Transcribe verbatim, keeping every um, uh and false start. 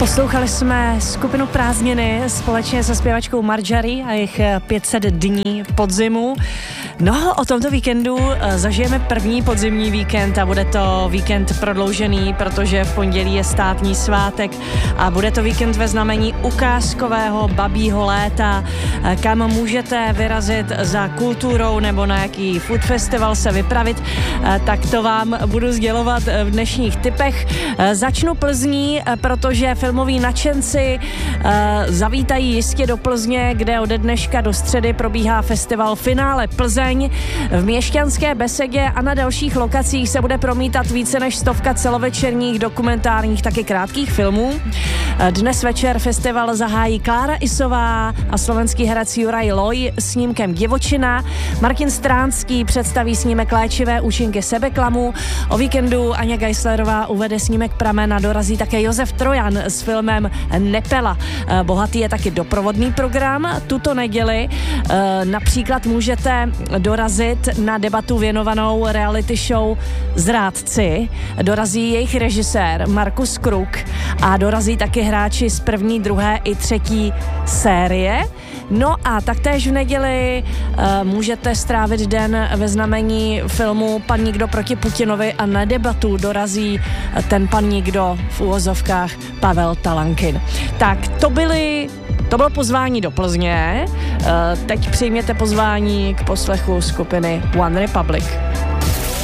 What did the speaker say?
Poslouchali jsme skupinu Prázdniny společně se zpěvačkou Marjorie a jejich pět set dní podzimu. No, o tomto víkendu zažijeme první podzimní víkend a bude to víkend prodloužený, protože v pondělí je státní svátek a bude to víkend ve znamení ukázkového babího léta, kam můžete vyrazit za kulturou nebo na jaký food festival se vypravit, tak to vám budu sdělovat v dnešních tipech. Začnu Plzní, protože filmoví nadšenci zavítají jistě do Plzně, kde ode dneška do středy probíhá festival Finále Plzeň. V Měšťanské besedě a na dalších lokacích se bude promítat více než stovka celovečerních, dokumentárních, taky krátkých filmů. Dnes večer festival zahájí Klára Isová a slovenský herec Juraj Loj snímkem Divočina. Martin Stránský představí snímek Léčivé účinky sebeklamu. O víkendu Aňa Geislerová uvede snímek Pramen a dorazí také Josef Trojan s filmem Nepela. Bohatý je taky doprovodný program. Tuto neděli například můžete dorazit na debatu věnovanou reality show Zrádci. Dorazí jejich režisér Markus Kruk a dorazí taky hráči z první, druhé i třetí série. No a taktéž v neděli uh, můžete strávit den ve znamení filmu Pan nikdo proti Putinovi a na debatu dorazí ten pan nikdo v uvozovkách Pavel Talankin. Tak to byly To bylo pozvání do Plzně, teď přijměte pozvání k poslechu skupiny One Republic.